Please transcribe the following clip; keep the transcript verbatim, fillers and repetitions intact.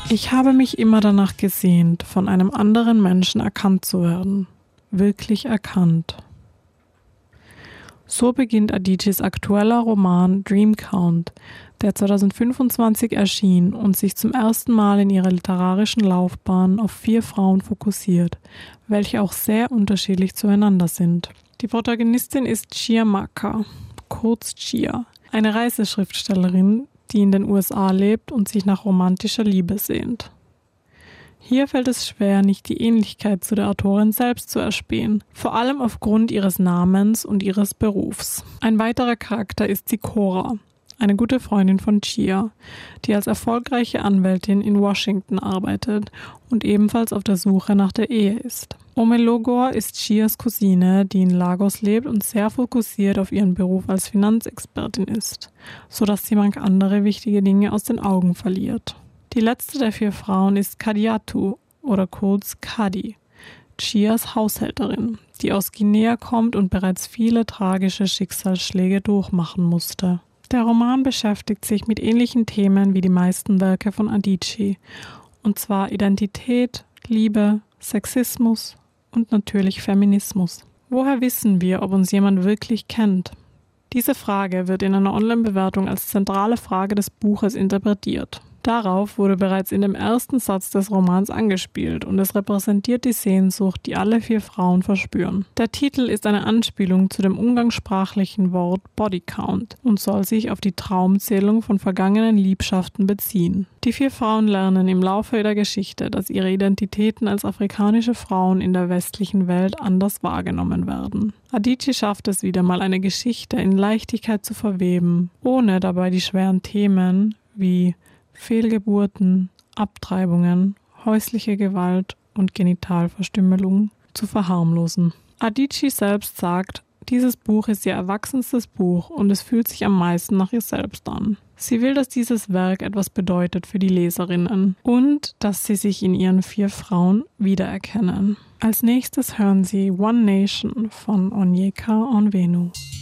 Ich habe mich immer danach gesehnt, von einem anderen Menschen erkannt zu werden. Wirklich erkannt. So beginnt Adichie's aktueller Roman Dream Count, der zweitausendfünfundzwanzig erschien und sich zum ersten Mal in ihrer literarischen Laufbahn auf vier Frauen fokussiert, welche auch sehr unterschiedlich zueinander sind. Die Protagonistin ist Chia Maka, kurz Chia, eine Reiseschriftstellerin, die in den U S A lebt und sich nach romantischer Liebe sehnt. Hier fällt es schwer, nicht die Ähnlichkeit zu der Autorin selbst zu erspähen, vor allem aufgrund ihres Namens und ihres Berufs. Ein weiterer Charakter ist Sikora, eine gute Freundin von Chia, die als erfolgreiche Anwältin in Washington arbeitet und ebenfalls auf der Suche nach der Ehe ist. Omelogor ist Chias Cousine, die in Lagos lebt und sehr fokussiert auf ihren Beruf als Finanzexpertin ist, sodass sie manch andere wichtige Dinge aus den Augen verliert. Die letzte der vier Frauen ist Kadiatu oder kurz Kadi, Chias Haushälterin, die aus Guinea kommt und bereits viele tragische Schicksalsschläge durchmachen musste. Der Roman beschäftigt sich mit ähnlichen Themen wie die meisten Werke von Adichie, und zwar Identität, Liebe, Sexismus und natürlich Feminismus. Woher wissen wir, ob uns jemand wirklich kennt? Diese Frage wird in einer Online-Bewertung als zentrale Frage des Buches interpretiert. Darauf wurde bereits in dem ersten Satz des Romans angespielt und es repräsentiert die Sehnsucht, die alle vier Frauen verspüren. Der Titel ist eine Anspielung zu dem umgangssprachlichen Wort Body Count und soll sich auf die Traumzählung von vergangenen Liebschaften beziehen. Die vier Frauen lernen im Laufe der Geschichte, dass ihre Identitäten als afrikanische Frauen in der westlichen Welt anders wahrgenommen werden. Adichie schafft es wieder mal, eine Geschichte in Leichtigkeit zu verweben, ohne dabei die schweren Themen wie Fehlgeburten, Abtreibungen, häusliche Gewalt und Genitalverstümmelung zu verharmlosen. Adichie selbst sagt, dieses Buch ist ihr erwachsenstes Buch und es fühlt sich am meisten nach ihr selbst an. Sie will, dass dieses Werk etwas bedeutet für die Leserinnen und dass sie sich in ihren vier Frauen wiedererkennen. Als nächstes hören Sie One Nation von Onyeka Onwenu.